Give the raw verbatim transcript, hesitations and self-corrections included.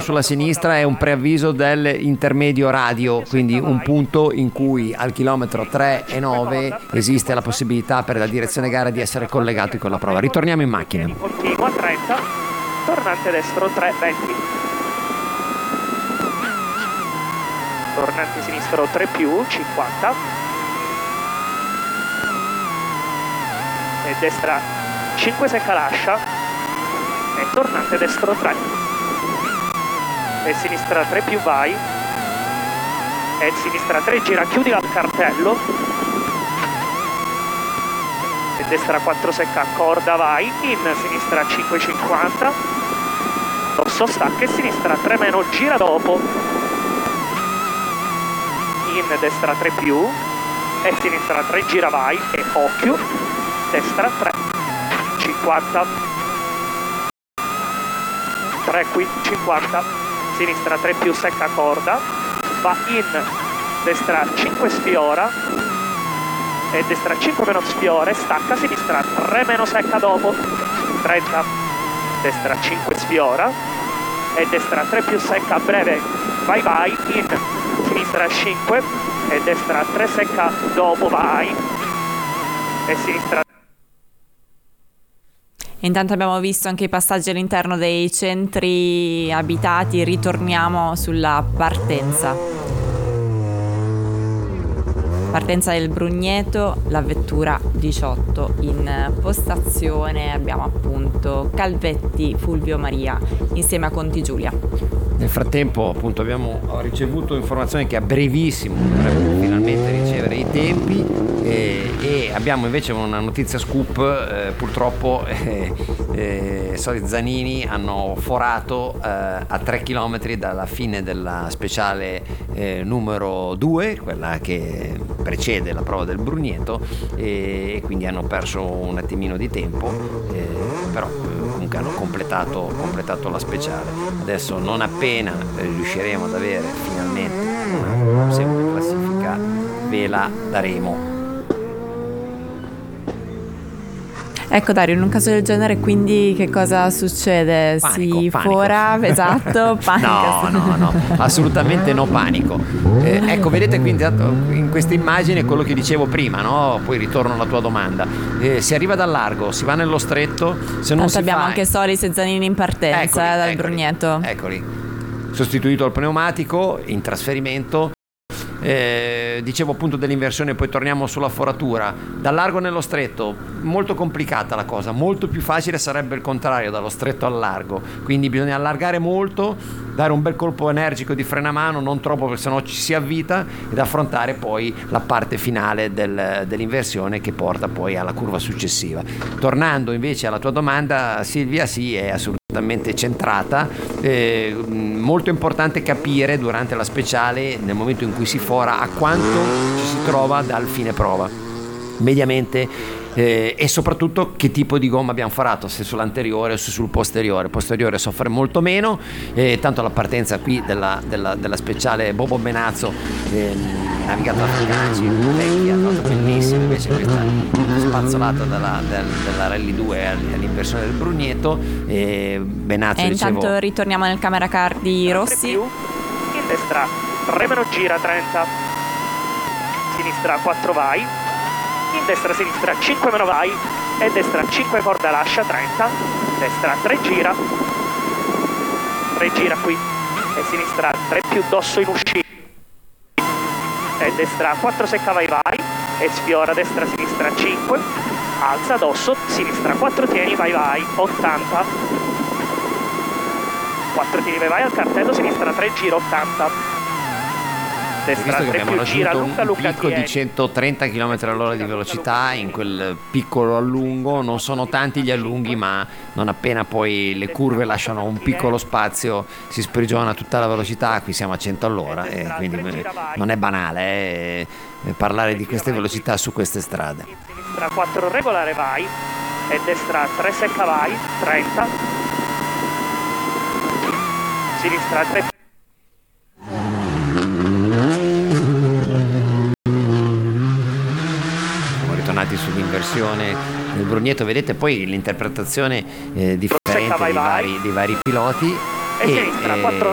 sulla sinistra è un preavviso dell'intermedio radio, quindi un punto in cui al chilometro tre e nove esiste la possibilità per la direzione gara di essere collegati con la prova. Ritorniamo in macchina. Continua trenta, tornante destro tre venti. Tornante sinistro tre più cinquanta. E destra cinque secca lascia. E tornante destro tre. E sinistra tre più vai. E sinistra tre gira, chiudi al cartello. E destra quattro secca, corda vai. In sinistra cinque cinquanta. Dorso stacca e sinistra tre meno, gira dopo. In destra tre più. E sinistra tre gira vai. E occhio. Destra tre cinquanta. tre qui cinquanta. Sinistra tre più secca corda. Va in destra cinque sfiora. E destra cinque meno sfiora. Stacca. Sinistra tre meno secca dopo. trenta. Destra cinque sfiora. E destra tre più secca breve. Vai vai. In sinistra cinque. E destra tre secca dopo vai. E sinistra. Intanto abbiamo visto anche i passaggi all'interno dei centri abitati, ritorniamo sulla partenza. Partenza del Brugneto, la vettura diciotto in postazione, abbiamo appunto Calvetti, Fulvio Maria insieme a Conti Giulia. Nel frattempo appunto abbiamo ricevuto informazioni che a brevissimo dovremmo finalmente ricevere i tempi e, e abbiamo invece una notizia scoop, eh, purtroppo eh, eh, Solid Zanini hanno forato eh, a tre chilometri dalla fine della speciale eh, numero due, quella che precede la prova del Brugneto, e, e quindi hanno perso un attimino di tempo, eh, però comunque hanno completato, completato la speciale. Adesso non appena riusciremo ad avere finalmente una semplice classifica ve la daremo. Ecco Dario, in un caso del genere quindi che cosa succede? Panico, si panico. fora, esatto, panico. No, no, no, assolutamente no panico. Eh, ecco, vedete quindi in questa immagine quello che dicevo prima, no? Poi ritorno alla tua domanda. Eh, si arriva dal largo, si va nello stretto, se non Tanto si abbiamo fa... anche Solis e Zanini in partenza Eccoli, eh, dal eccoli, Brugneto. Eccoli, sostituito al pneumatico in trasferimento. Eh, dicevo appunto dell'inversione, poi torniamo sulla foratura. Dal largo nello stretto, molto complicata la cosa, molto più facile sarebbe il contrario, dallo stretto al largo, quindi bisogna allargare molto, dare un bel colpo energico di frenamano, non troppo perché sennò ci si avvita, ed affrontare poi la parte finale del, dell'inversione che porta poi alla curva successiva. Tornando invece alla tua domanda, Silvia, sì, è assolutamente centrata. Eh, molto importante capire durante la speciale, nel momento in cui si fora, a quanto ci si trova dal fine prova mediamente, eh, e soprattutto che tipo di gomma abbiamo forato, se sull'anteriore o se sul posteriore. Posteriore soffre molto meno, eh, tanto la partenza qui della, della, della speciale Bobo Benazzo, eh, navigato a Fagacci, vecchia, cosa bellissima, invece questa spazzolata dalla, del, della Rally due all'inversione del Brugneto. eh, Benazzo, E intanto dicevo, ritorniamo nel camera car di Rossi. In destra tre meno gira trenta. Sinistra quattro vai. In destra sinistra cinque meno vai. E destra cinque corda lascia trenta. Destra tre gira. tre gira qui. E sinistra tre più dosso in uscita. E destra quattro secca vai vai. E sfiora destra sinistra cinque. Alza dosso. Sinistra quattro tieni vai vai. ottanta. quattro tieni vai vai al cartello. Sinistra tre gira ottanta. Destra visto che tre abbiamo più gira raggiunto lunga un lunga picco di tieni. centotrenta chilometri all'ora di velocità in quel piccolo allungo. Non sono tanti gli allunghi, ma non appena poi le curve lasciano un piccolo spazio si sprigiona tutta la velocità. Qui siamo a cento all'ora e quindi non è banale eh, parlare di queste velocità su queste strade. Sinistra quattro regolare vai. E destra tre secca vai trenta. Sinistra tre. Sull'inversione del Brugneto, vedete poi l'interpretazione eh, differente vai, dei vai. vari, dei vari piloti. E, e sinistra quattro